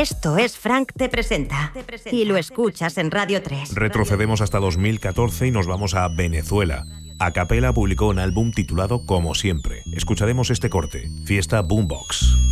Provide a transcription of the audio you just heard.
Esto es Frank Te Presenta y lo escuchas en Radio 3. Retrocedemos hasta 2014 y nos vamos a Venezuela. A Capela publicó un álbum titulado Como Siempre. Escucharemos este corte, Fiesta Boombox.